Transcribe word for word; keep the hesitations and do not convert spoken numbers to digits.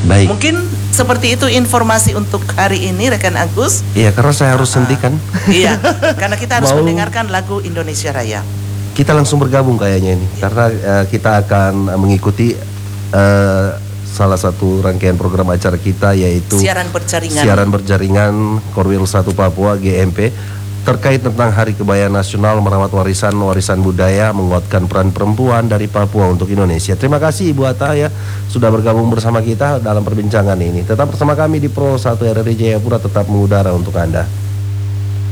Baik. Mungkin seperti itu informasi untuk hari ini rekan Agus. Iya, karena saya harus Uh, hentikan. Iya, karena kita harus Mau- mendengarkan lagu Indonesia Raya. Kita langsung bergabung kayaknya ini, karena uh, kita akan uh, mengikuti uh, salah satu rangkaian program acara kita, yaitu Siaran berjaringan. siaran berjaringan Korwil satu Papua G M P, terkait tentang Hari Kebaya Nasional, merawat warisan warisan budaya, menguatkan peran perempuan dari Papua untuk Indonesia. Terima kasih Ibu Atta ya sudah bergabung bersama kita dalam perbincangan ini. Tetap bersama kami di Pro satu R R I Jayapura, tetap mengudara untuk Anda.